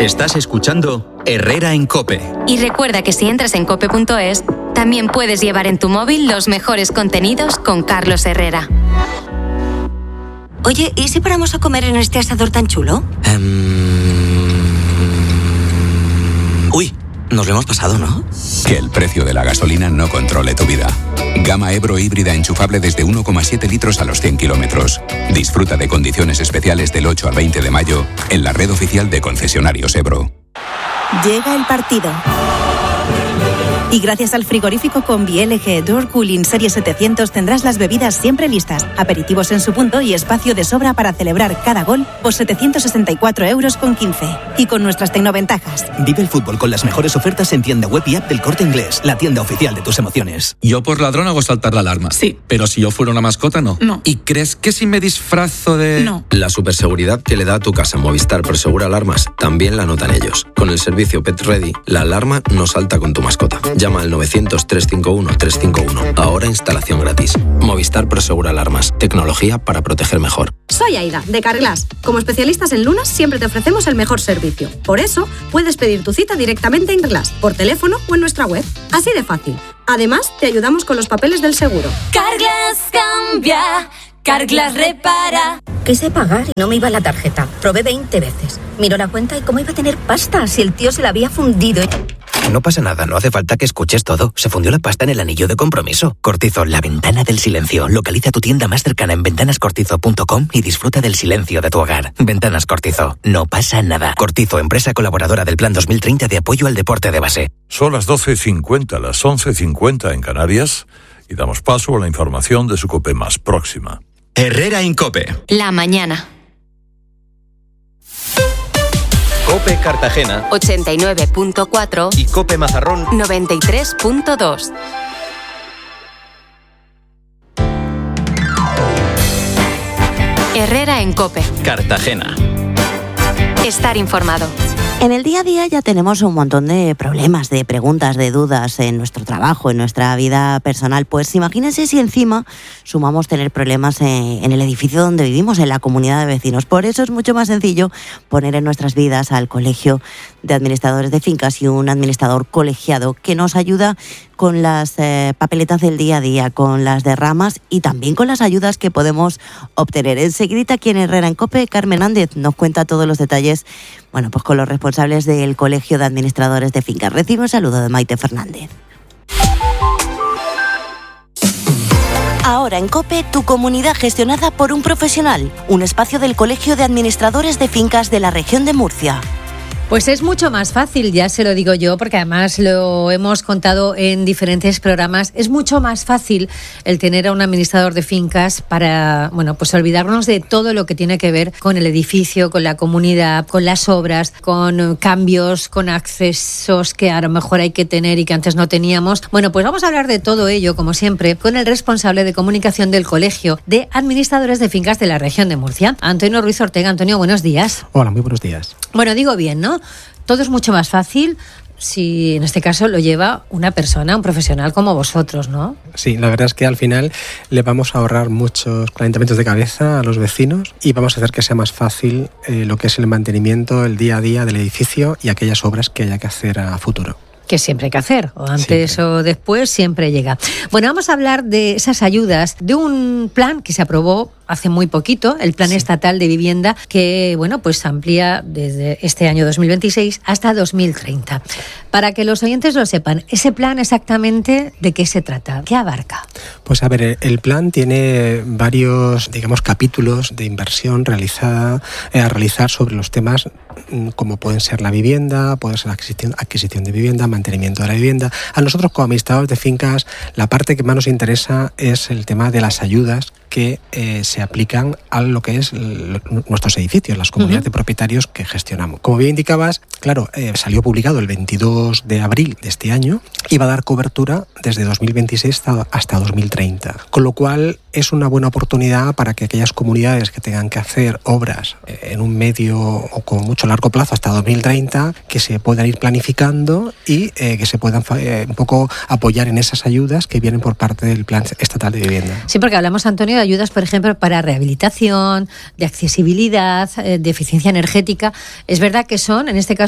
Estás escuchando Herrera en COPE. Y recuerda que si entras en cope.es, también puedes llevar en tu móvil los mejores contenidos con Carlos Herrera. Oye, ¿y si paramos a comer en este asador tan chulo? Uy, nos lo hemos pasado, ¿no? Que el precio de la gasolina no controle tu vida. Gama Ebro híbrida enchufable desde 1,7 litros a los 100 kilómetros. Disfruta de condiciones especiales del 8 al 20 de mayo en la red oficial de concesionarios Ebro. Llega el partido. Y gracias al frigorífico Combi LG Door Cooling Serie 700 tendrás las bebidas siempre listas, aperitivos en su punto y espacio de sobra para celebrar cada gol por 764,15 euros. Y con nuestras tecnoventajas. Vive el fútbol con las mejores ofertas en tienda web y app del Corte Inglés, la tienda oficial de tus emociones. Yo por ladrón hago saltar la alarma. Sí. Pero si yo fuera una mascota, no. No. ¿Y crees que si me disfrazo de...? No. La superseguridad que le da a tu casa Movistar Prosegura Alarmas también la notan ellos. Con el servicio Pet Ready, la alarma no salta con tu mascota. Llama al 900-351-351. Ahora instalación gratis. Movistar Prosegura Alarmas. Tecnología para proteger mejor. Soy Aida, de Carglass. Como especialistas en lunas, siempre te ofrecemos el mejor servicio. Por eso, puedes pedir tu cita directamente en Carglass, por teléfono o en nuestra web. Así de fácil. Además, te ayudamos con los papeles del seguro. Carglass cambia, Carglass repara. Quise pagar y no me iba la tarjeta. Probé 20 veces. Miró la cuenta y ¿cómo iba a tener pasta si el tío se la había fundido? No pasa nada, no hace falta que escuches todo. Se fundió la pasta en el anillo de compromiso. Cortizo, la ventana del silencio. Localiza tu tienda más cercana en ventanascortizo.com y disfruta del silencio de tu hogar. Ventanas Cortizo, no pasa nada. Cortizo, empresa colaboradora del Plan 2030 de apoyo al deporte de base. Son las 12:50, las 11:50 en Canarias y damos paso a la información de su COPE más próxima. Herrera en COPE. La mañana. COPE Cartagena 89.4 y COPE Mazarrón 93.2. Herrera en COPE. Cartagena. Estar informado. En el día a día ya tenemos un montón de problemas, de preguntas, de dudas en nuestro trabajo, en nuestra vida personal. Pues imagínense si encima sumamos tener problemas en el edificio donde vivimos, en la comunidad de vecinos. Por eso es mucho más sencillo poner en nuestras vidas al Colegio de Administradores de Fincas y un administrador colegiado que nos ayuda con las papeletas del día a día, con las derramas y también con las ayudas que podemos obtener. Enseguida aquí en Herrera en COPE, Carmen Ández nos cuenta todos los detalles, bueno, pues con los responsables del Colegio de Administradores de Fincas. Recibe un saludo de Maite Fernández. Ahora en COPE, tu comunidad gestionada por un profesional. Un espacio del Colegio de Administradores de Fincas de la región de Murcia. Pues es mucho más fácil, ya se lo digo yo, porque además lo hemos contado en diferentes programas. Es mucho más fácil el tener a un administrador de fincas para, bueno, pues olvidarnos de todo lo que tiene que ver con el edificio, con la comunidad, con las obras, con cambios, con accesos que a lo mejor hay que tener y que antes no teníamos. Bueno, pues vamos a hablar de todo ello, como siempre, con el responsable de comunicación del Colegio de Administradores de Fincas de la región de Murcia, Antonio Ruiz Ortega. Antonio, buenos días. Hola, muy buenos días. Bueno, digo bien, ¿no? Todo es mucho más fácil si en este caso lo lleva una persona, un profesional como vosotros, ¿no? Sí, la verdad es que al final le vamos a ahorrar muchos calentamientos de cabeza a los vecinos y vamos a hacer que sea más fácil lo que es el mantenimiento, el día a día del edificio y aquellas obras que haya que hacer a futuro. Que siempre hay que hacer, o antes siempre o después siempre llega. Bueno, vamos a hablar de esas ayudas, de un plan que se aprobó hace muy poquito, el Plan Estatal de Vivienda, que bueno, pues amplía desde este año 2026 hasta 2030. Para que los oyentes lo sepan, ese plan exactamente ¿de qué se trata? ¿Qué abarca? Pues a ver, el plan tiene varios, digamos, capítulos de inversión a realizar sobre los temas como pueden ser la vivienda, puede ser la adquisición de vivienda, mantenimiento de la vivienda. A nosotros como administradores de fincas, la parte que más nos interesa es el tema de las ayudas que se aplican a lo que es nuestros edificios, las comunidades de propietarios que gestionamos. Como bien indicabas, claro, salió publicado el 22 de abril de este año y va a dar cobertura desde 2026 hasta 2030. Con lo cual es una buena oportunidad para que aquellas comunidades que tengan que hacer obras en un medio o como mucho largo plazo hasta 2030, que se puedan ir planificando y que se puedan un poco apoyar en esas ayudas que vienen por parte del Plan Estatal de Vivienda. Sí, porque hablamos, Antonio, de ayudas, por ejemplo, para rehabilitación, de accesibilidad, de eficiencia energética. Es verdad que son, en este caso,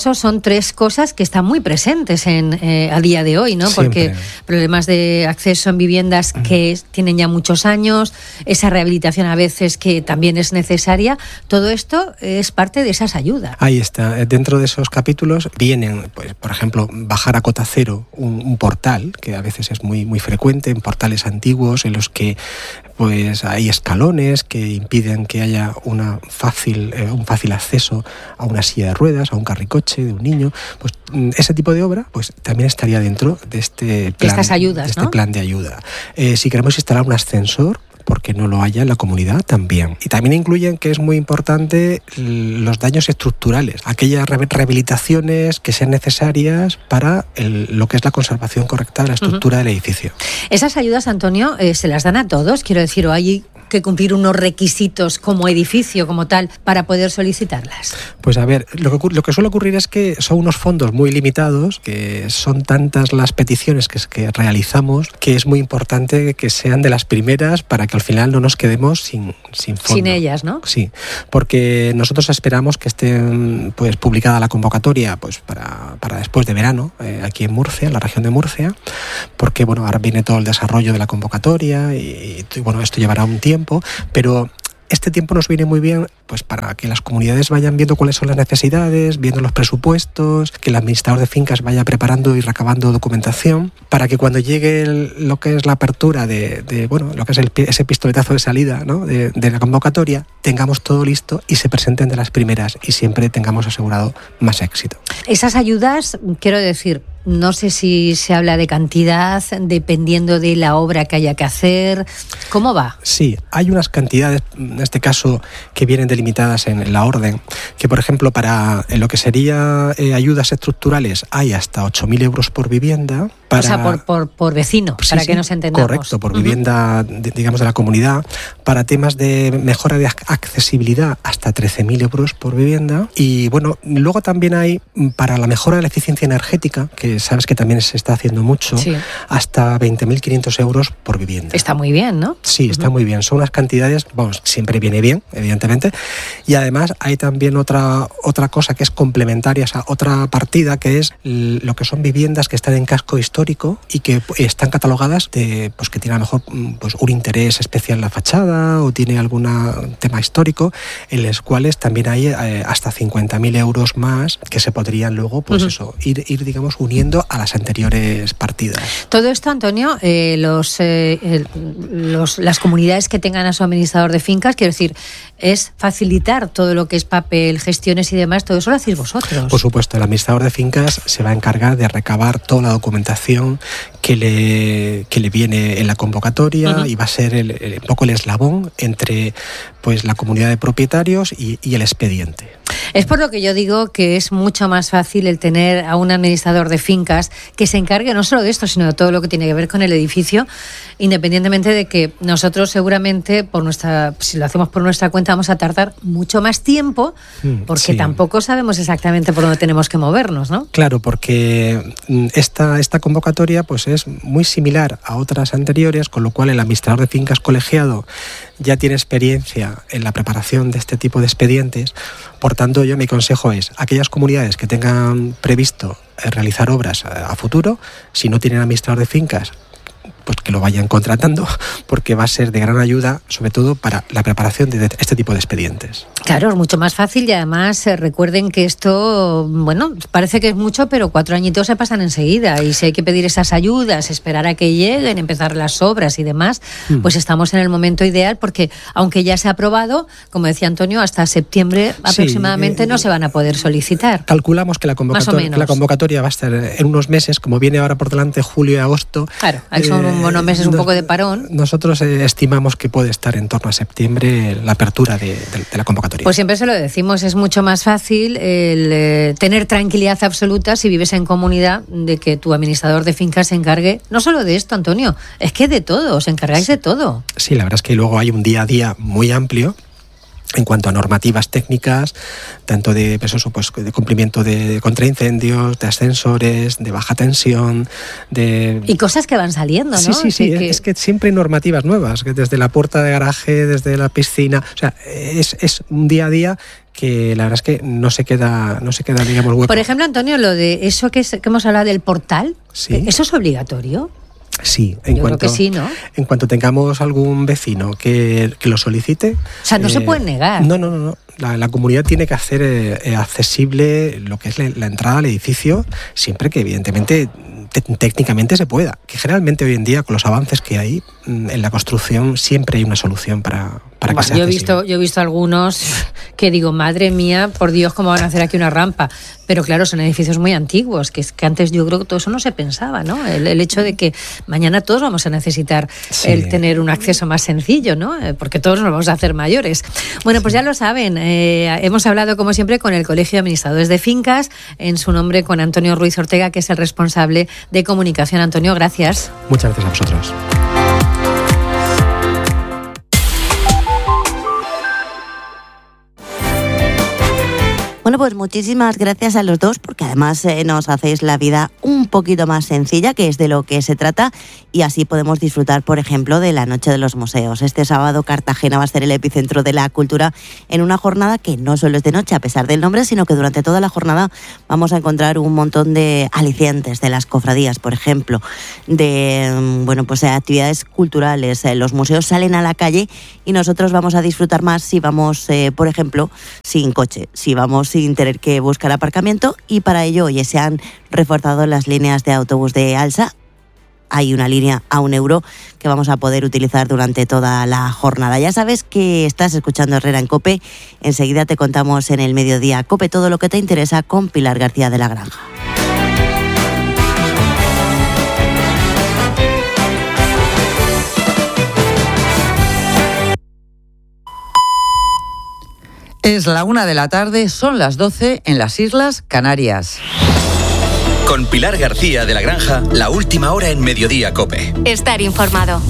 caso son 3 cosas que están muy presentes a día de hoy, ¿no? Siempre. Porque problemas de acceso en viviendas que tienen ya muchos años, esa rehabilitación a veces que también es necesaria, todo esto es parte de esas ayudas. Ahí está. Dentro de esos capítulos vienen, pues, por ejemplo, bajar a cota cero un portal, que a veces es muy, muy frecuente en portales antiguos en los que pues hay escalones que impiden que haya un fácil acceso a una silla de ruedas, a un carricoche de un niño. Pues ese tipo de obra pues también estaría dentro de este plan, estas ayudas, de este ¿no? plan de ayuda. Si queremos instalar un ascensor, porque no lo haya en la comunidad también. Y también incluyen, que es muy importante, los daños estructurales, aquellas rehabilitaciones que sean necesarias para lo que es la conservación correcta de la estructura del edificio. Esas ayudas, Antonio, ¿se las dan a todos? Quiero decir, ¿o hay que cumplir unos requisitos como edificio, como tal, para poder solicitarlas? Pues a ver, lo que suele ocurrir es que son unos fondos muy limitados, que son tantas las peticiones que realizamos, que es muy importante que sean de las primeras para que al final no nos quedemos sin fondo. Sin ellas, ¿no? Sí, porque nosotros esperamos que esté pues publicada la convocatoria pues para después de verano, aquí en Murcia, en la región de Murcia, porque bueno, ahora viene todo el desarrollo de la convocatoria y bueno, esto llevará un tiempo, pero este tiempo nos viene muy bien pues para que las comunidades vayan viendo cuáles son las necesidades, viendo los presupuestos, que el administrador de fincas vaya preparando y recabando documentación, para que cuando llegue lo que es la apertura de lo que es ese pistoletazo de salida, ¿no? de la convocatoria, tengamos todo listo y se presenten de las primeras y siempre tengamos asegurado más éxito. Esas ayudas, quiero decir, no sé si se habla de cantidad, dependiendo de la obra que haya que hacer. ¿Cómo va? Sí, hay unas cantidades, en este caso, que vienen delimitadas en la orden, que por ejemplo para lo que sería ayudas estructurales hay hasta 8.000 euros por vivienda. O sea, por vecino, sí, para que nos entendamos. Correcto, por vivienda, digamos, de la comunidad. Para temas de mejora de accesibilidad, hasta 13.000 euros por vivienda. Y bueno, luego también hay para la mejora de la eficiencia energética, que sabes que también se está haciendo mucho, sí, hasta 20.500 euros por vivienda. Está muy bien, ¿no? Sí, está muy bien. Son unas cantidades, vamos, siempre viene bien, evidentemente. Y además hay también otra cosa que es complementaria, o sea, otra partida que es lo que son viviendas que están en casco histórico y que están catalogadas pues que tiene a lo mejor pues un interés especial en la fachada o tiene algún tema histórico, en los cuales también hay hasta 50.000 euros más que se podrían luego pues ir digamos uniendo a las anteriores partidas. Todo esto, Antonio, las comunidades que tengan a su administrador de fincas, quiero decir, es facilitar todo lo que es papel, gestiones y demás, todo eso lo hacéis vosotros. Por supuesto, el administrador de fincas se va a encargar de recabar toda la documentación que le viene en la convocatoria y va a ser un poco el eslabón entre pues la comunidad de propietarios y el expediente. Es por lo que yo digo que es mucho más fácil el tener a un administrador de fincas que se encargue no solo de esto, sino de todo lo que tiene que ver con el edificio, independientemente de que nosotros seguramente, si lo hacemos por nuestra cuenta, vamos a tardar mucho más tiempo, porque tampoco sabemos exactamente por dónde tenemos que movernos, ¿no? Claro, porque esta convocatoria pues es muy similar a otras anteriores, con lo cual el administrador de fincas colegiado ya tiene experiencia en la preparación de este tipo de expedientes. Por tanto, mi consejo es, aquellas comunidades que tengan previsto realizar obras a futuro, si no tienen administrador de fincas, pues que lo vayan contratando, porque va a ser de gran ayuda, sobre todo para la preparación de este tipo de expedientes. Claro, es mucho más fácil y además recuerden que esto, bueno, parece que es mucho, pero 4 añitos se pasan enseguida y si hay que pedir esas ayudas, esperar a que lleguen, empezar las obras y demás, pues estamos en el momento ideal porque aunque ya se ha aprobado, como decía Antonio, hasta septiembre aproximadamente no se van a poder solicitar. Calculamos que la convocatoria va a estar en unos meses, como viene ahora por delante julio y agosto. Claro, ahí son unos meses un poco de parón. Nosotros estimamos que puede estar en torno a septiembre la apertura de la convocatoria. Pues siempre se lo decimos, es mucho más fácil el tener tranquilidad absoluta si vives en comunidad de que tu administrador de fincas se encargue, no solo de esto, Antonio, es que de todo, os encargáis de todo. Sí, la verdad es que luego hay un día a día muy amplio en cuanto a normativas técnicas, tanto de cumplimiento de contraincendios, de ascensores, de baja tensión, y cosas que van saliendo, ¿no? Sí, es que siempre hay normativas nuevas, que desde la puerta de garaje, desde la piscina, o sea, es un día a día que la verdad es que no se queda digamos, hueco. Por ejemplo, Antonio, lo de eso que hemos hablado del portal, ¿Sí? ¿eso es obligatorio? Sí, creo que sí, ¿no? En cuanto tengamos algún vecino que lo solicite... O sea, no se puede negar. No. La comunidad tiene que hacer accesible lo que es la entrada al edificio, siempre que evidentemente técnicamente se pueda. Que generalmente hoy en día, con los avances que hay en la construcción, siempre hay una solución para que sea accesible. Yo he visto algunos que digo, madre mía, por Dios, ¿cómo van a hacer aquí una rampa? Pero claro, son edificios muy antiguos, que antes yo creo que todo eso no se pensaba, ¿no? El hecho de que mañana todos vamos a necesitar el tener un acceso más sencillo, ¿no? Porque todos nos vamos a hacer mayores. Bueno, pues ya lo saben, hemos hablado como siempre con el Colegio de Administradores de Fincas, en su nombre con Antonio Ruiz Ortega, que es el responsable de comunicación. Antonio, gracias. Muchas gracias a vosotros. Bueno, pues muchísimas gracias a los dos, porque además nos hacéis la vida un poquito más sencilla, que es de lo que se trata, y así podemos disfrutar, por ejemplo, de la Noche de los Museos. Este sábado Cartagena va a ser el epicentro de la cultura en una jornada que no solo es de noche, a pesar del nombre, sino que durante toda la jornada vamos a encontrar un montón de alicientes de las cofradías, por ejemplo, de actividades culturales. Los museos salen a la calle y nosotros vamos a disfrutar más si vamos, por ejemplo, sin coche, si vamos sin tener que buscar aparcamiento, y para ello hoy se han reforzado las líneas de autobús de Alsa. Hay una línea a €1 que vamos a poder utilizar durante toda la jornada. Ya sabes que estás escuchando Herrera en COPE. Enseguida te contamos en el Mediodía COPE todo lo que te interesa con Pilar García de la Granja. Es la 1 de la tarde, son las 12 en las Islas Canarias. Con Pilar García de la Granja, la última hora en Mediodía COPE. Estar informado.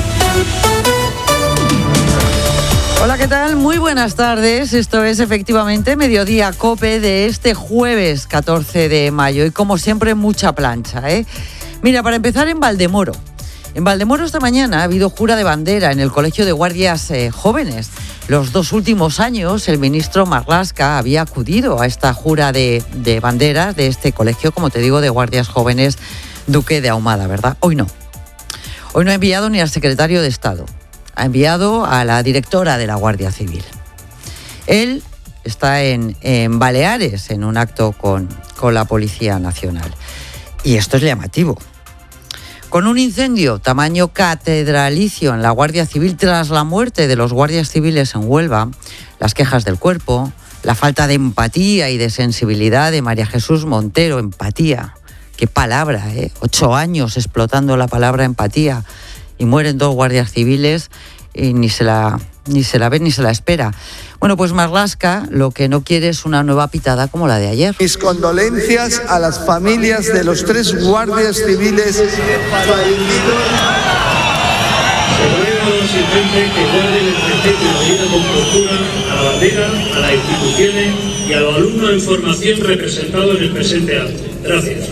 Hola, ¿qué tal? Muy buenas tardes. Esto es efectivamente Mediodía COPE de este jueves 14 de mayo. Y como siempre, mucha plancha, ¿eh? Mira, para empezar, en Valdemoro. En Valdemoro esta mañana ha habido jura de bandera en el Colegio de Guardias Jóvenes. Los 2 últimos años el ministro Marlaska había acudido a esta jura de banderas de este colegio, como te digo, de Guardias Jóvenes Duque de Ahumada, ¿verdad? Hoy no. Hoy no ha enviado ni al secretario de Estado. Ha enviado a la directora de la Guardia Civil. Él está en Baleares en un acto con la Policía Nacional. Y esto es llamativo. Con un incendio tamaño catedralicio en la Guardia Civil tras la muerte de los guardias civiles en Huelva, las quejas del cuerpo, la falta de empatía y de sensibilidad de María Jesús Montero, empatía, qué palabra, 8 años explotando la palabra empatía, y mueren 2 guardias civiles y ni se la ve ni se la espera. Bueno, pues Marlaska lo que no quiere es una nueva pitada como la de ayer. Mis condolencias a las familias de los 3 guardias civiles fallecidos. Se ruega a los asistentes que guarden el respeto y la vida con postura a la bandera, a las instituciones y a los alumnos en formación representados en el presente acto. Gracias.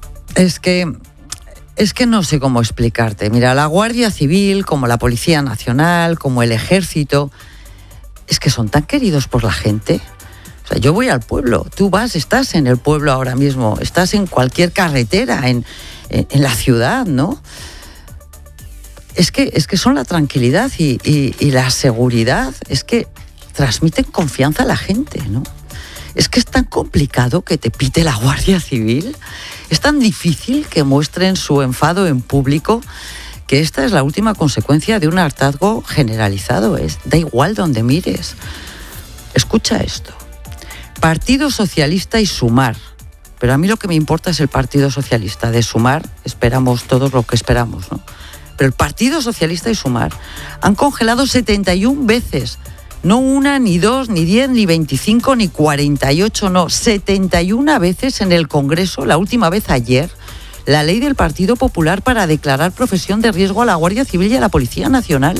Es que no sé cómo explicarte. Mira, la Guardia Civil, como la Policía Nacional, como el Ejército, es que son tan queridos por la gente. O sea, yo voy al pueblo, tú estás en el pueblo ahora mismo, estás en cualquier carretera, en la ciudad, ¿no? Es que son la tranquilidad y la seguridad, es que transmiten confianza a la gente, ¿no? Es que es tan complicado que te pite la Guardia Civil, es tan difícil que muestren su enfado en público, que esta es la última consecuencia de un hartazgo generalizado. Da igual donde mires. Escucha esto. Partido Socialista y Sumar. Pero a mí lo que me importa es el Partido Socialista. De Sumar esperamos todos lo que esperamos, ¿no? Pero el Partido Socialista y Sumar han congelado 71 veces. No 1, ni 2, ni 10, ni 25, ni 48, no. 71 veces en el Congreso, la última vez ayer, la ley del Partido Popular para declarar profesión de riesgo a la Guardia Civil y a la Policía Nacional.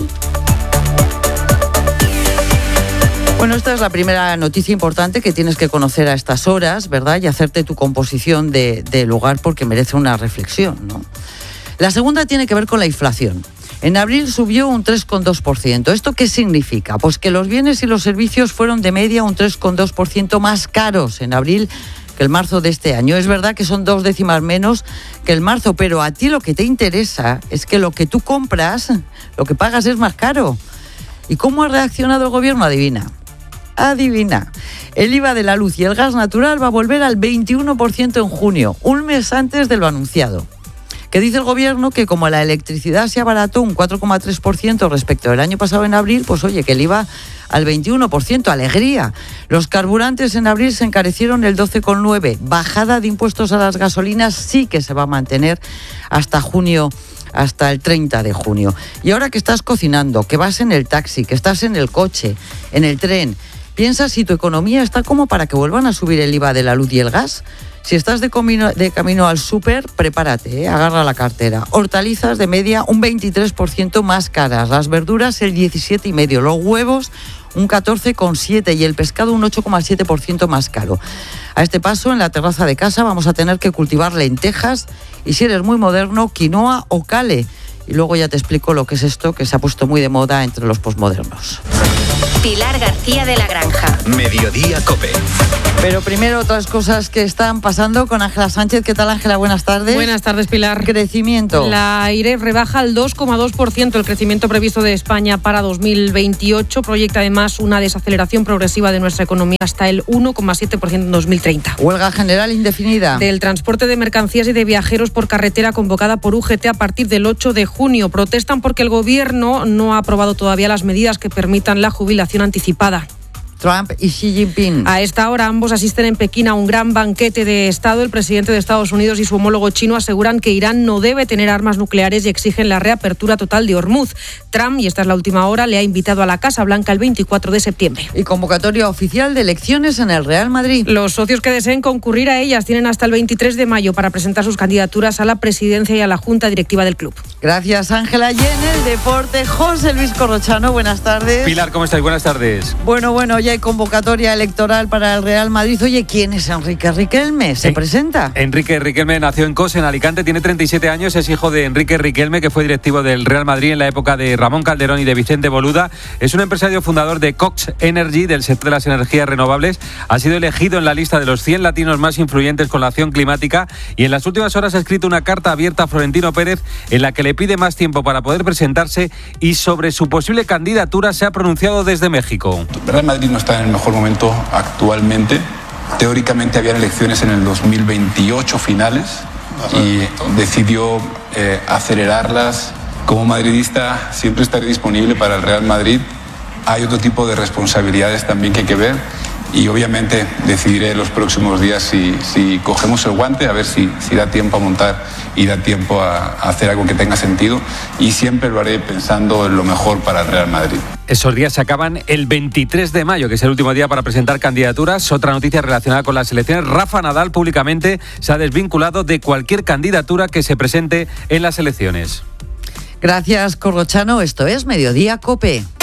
Bueno, esta es la primera noticia importante que tienes que conocer a estas horas, ¿verdad? Y hacerte tu composición de lugar porque merece una reflexión, ¿no? La segunda tiene que ver con la inflación. En abril subió un 3,2%. ¿Esto qué significa? Pues que los bienes y los servicios fueron de media un 3,2% más caros en abril que el marzo de este año. Es verdad que son 2 décimas menos que el marzo, pero a ti lo que te interesa es que lo que tú compras, lo que pagas es más caro. ¿Y cómo ha reaccionado el gobierno? Adivina. El IVA de la luz y el gas natural va a volver al 21% en junio, un mes antes de lo anunciado. Que dice el gobierno que como la electricidad se abarató un 4,3% respecto del año pasado en abril, pues oye, que el IVA al 21%, alegría. Los carburantes en abril se encarecieron el 12,9%. Bajada de impuestos a las gasolinas sí que se va a mantener hasta junio, hasta el 30 de junio. Y ahora que estás cocinando, que vas en el taxi, que estás en el coche, en el tren, piensa si tu economía está como para que vuelvan a subir el IVA de la luz y el gas. Si estás de camino al súper, prepárate, agarra la cartera. Hortalizas de media un 23% más caras, las verduras el 17,5%, los huevos un 14,7% y el pescado un 8,7% más caro. A este paso, en la terraza de casa vamos a tener que cultivar lentejas y, si eres muy moderno, quinoa o cale. Y luego ya te explico lo que es esto, que se ha puesto muy de moda entre los posmodernos. Pilar García de la Granja. Mediodía COPE. Pero primero otras cosas que están pasando con Ángela Sánchez. ¿Qué tal, Ángela? Buenas tardes. Buenas tardes, Pilar. Crecimiento. La AIREF rebaja al 2,2% el crecimiento previsto de España para 2028. Proyecta además una desaceleración progresiva de nuestra economía hasta el 1,7% en 2030. Huelga general indefinida. Del transporte de mercancías y de viajeros por carretera convocada por UGT a partir del 8 de junio. Protestan porque el gobierno no ha aprobado todavía las medidas que permitan la jubilación anticipada. Trump y Xi Jinping. A esta hora ambos asisten en Pekín a un gran banquete de Estado. El presidente de Estados Unidos y su homólogo chino aseguran que Irán no debe tener armas nucleares y exigen la reapertura total de Hormuz. Trump, y esta es la última hora, le ha invitado a la Casa Blanca el 24 de septiembre. Y convocatoria oficial de elecciones en el Real Madrid. Los socios que deseen concurrir a ellas tienen hasta el 23 de mayo para presentar sus candidaturas a la presidencia y a la junta directiva del club. Gracias, Ángela. Y en el deporte, José Luis Corrochano, buenas tardes. Pilar, ¿cómo estáis? Buenas tardes. Bueno, ya hay convocatoria electoral para el Real Madrid. Oye, ¿quién es Enrique Riquelme? ¿Se presenta? Enrique Riquelme nació en Cos, en Alicante, tiene 37 años, es hijo de Enrique Riquelme, que fue directivo del Real Madrid en la época de Ramón Calderón y de Vicente Boluda. Es un empresario fundador de Cox Energy, del sector de las energías renovables. Ha sido elegido en la lista de los 100 latinos más influyentes con la acción climática y en las últimas horas ha escrito una carta abierta a Florentino Pérez en la que le pide más tiempo para poder presentarse, y sobre su posible candidatura se ha pronunciado desde México. El Real Madrid no está en el mejor momento actualmente. Teóricamente habían elecciones en el 2028 finales y decidió acelerarlas. Como madridista siempre estaré disponible para el Real Madrid. Hay otro tipo de responsabilidades también que hay que ver y obviamente decidiré en los próximos días si cogemos el guante, a ver si da tiempo a montar y da tiempo a hacer algo que tenga sentido, y siempre lo haré pensando en lo mejor para el Real Madrid. Esos días se acaban el 23 de mayo, que es el último día para presentar candidaturas. Otra noticia relacionada con las elecciones: Rafa Nadal públicamente se ha desvinculado de cualquier candidatura que se presente en las elecciones. Gracias, Corrochano. Esto es Mediodía COPE.